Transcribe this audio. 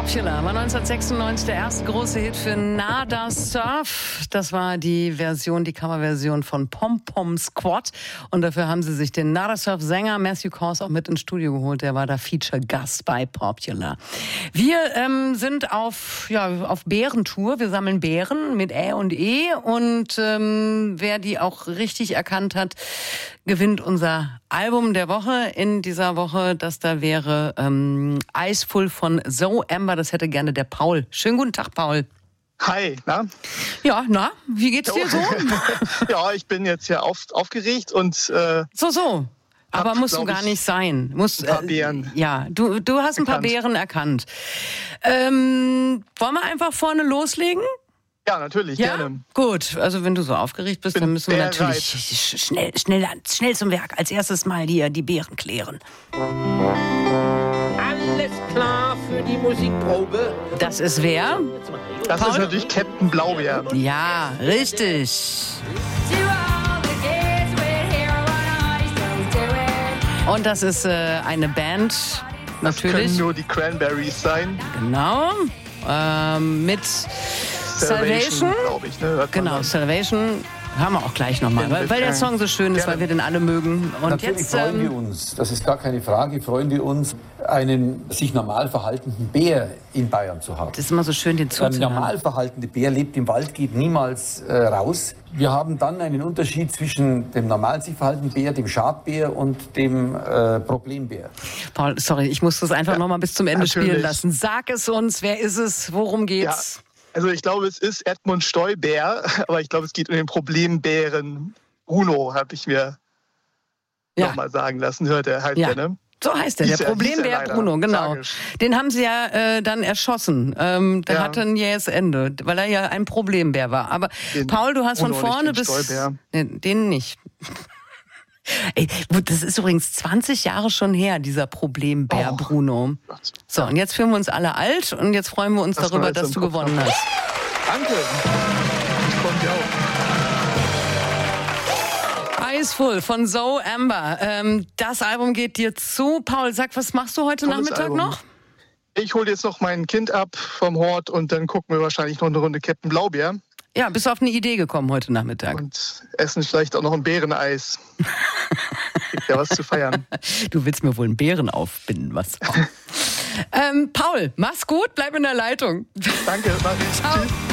Popular war 1996 der erste große Hit für Nada Surf. Das war die Coverversion von Pom Pom Squad. Und dafür haben sie sich den Nada Surf-Sänger Matthew Kors auch mit ins Studio geholt. Der war da Feature-Gast bei Popular. Wir sind auf Bärentour. Wir sammeln Bären mit Ä und E. Und wer die auch richtig erkannt hat, gewinnt unser Album der Woche in dieser Woche. Das da wäre Iceful von Zoe Amber. Das hätte gerne der Paul. Schönen guten Tag, Paul. Hi, na? Ja, na? Wie geht's dir so? Ja, ich bin jetzt hier aufgeregt und... So. Aber musst du gar nicht sein. Ein paar Beeren. Ja, du hast ein paar Beeren erkannt. Wollen wir einfach vorne loslegen? Ja, natürlich, gerne. Gut, also wenn du so aufgeregt bist, dann müssen wir natürlich schnell zum Werk. Als erstes mal hier die Beeren klären. Alles klar für die Musikprobe. Das ist wer? Das Paul? Ist natürlich Captain Blaubeer. Ja, richtig. Und das ist eine Band, natürlich. Das können nur die Cranberries sein. Genau, mit Salvation, glaube ich, ne? Genau, Salvation haben wir auch gleich nochmal, weil der Song so schön ist, weil wir den alle mögen. Und natürlich jetzt freuen wir uns, das ist gar keine Frage, freuen wir uns, einen sich normal verhaltenden Bär in Bayern zu haben. Das ist immer so schön, den zuzuhören. Ein normal verhaltender Bär lebt im Wald, geht niemals raus. Wir haben dann einen Unterschied zwischen dem normal sich verhaltenden Bär, dem Schadbär und dem Problembär. Paul, sorry, ich muss das einfach nochmal bis zum Ende spielen lassen. Sag es uns, wer ist es, worum geht's? Ja. Also ich glaube, es ist Edmund Stoiber, aber ich glaube, es geht um den Problembären Bruno, habe ich mir nochmal sagen lassen. Hört er, heißt der, ne? So heißt er, der Problembär Bruno, genau. Tragisch. Den haben sie ja dann erschossen. Der hatte ein jähes Ende, weil er ja ein Problembär war. Aber Paul, du hast Bruno, von vorne bis... Den nicht. Ey, das ist übrigens 20 Jahre schon her, dieser Problembär Bruno. So, und jetzt fühlen wir uns alle alt und jetzt freuen wir uns darüber, dass du gewonnen hast. Danke. Ich freue mich auch. Iceful von Zoe Amber. Das Album geht dir zu. Paul, sag, was machst du heute Nachmittag noch? Ich hole jetzt noch mein Kind ab vom Hort und dann gucken wir wahrscheinlich noch eine Runde Captain Blaubeer. Ja, bist du auf eine Idee gekommen heute Nachmittag? Und essen vielleicht auch noch ein Bäreneis. Gibt ja was zu feiern. Du willst mir wohl einen Bären aufbinden, was? Paul, mach's gut, bleib in der Leitung. Danke, mach ich. Ciao. Tschüss.